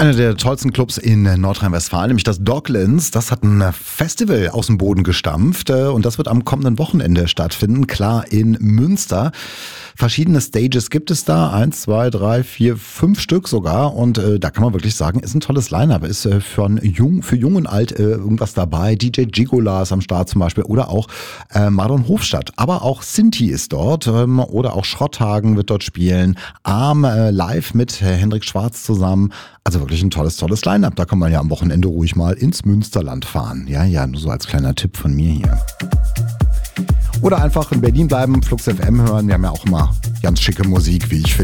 Einer der tollsten Clubs in Nordrhein-Westfalen, nämlich das Docklands, das hat ein Festival aus dem Boden gestampft und das wird am kommenden Wochenende stattfinden, klar in Münster. Verschiedene Stages gibt es da, 1, 2, 3, 4, 5 Stück sogar und da kann man wirklich sagen, ist ein tolles Line-Up, ist für Jung und Alt irgendwas dabei, DJ Gigola ist am Start zum Beispiel oder auch Madon Hofstadt, aber auch Sinti ist dort oder auch Schrotthagen wird dort spielen, Arm live mit Hendrik Schwarz zusammen. Also wirklich ein tolles Line-Up. Da kann man ja am Wochenende ruhig mal ins Münsterland fahren. Ja, nur so als kleiner Tipp von mir hier. Oder einfach in Berlin bleiben, Flux FM hören. Wir haben ja auch immer ganz schicke Musik, wie ich finde.